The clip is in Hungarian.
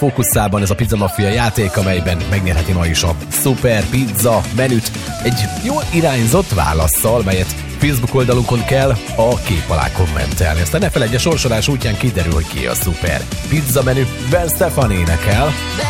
fókuszában ez a Pizza Mafia játék, amelyben megnyerheti ma is a Super Pizza menüt egy jól irányzott válasszal, melyet Facebook oldalunkon kell a kép alá kommentelni. Aztán ne feledje, sorsolás útján kiderül, hogy ki a Super Pizza menü. Ben Stefan énekel.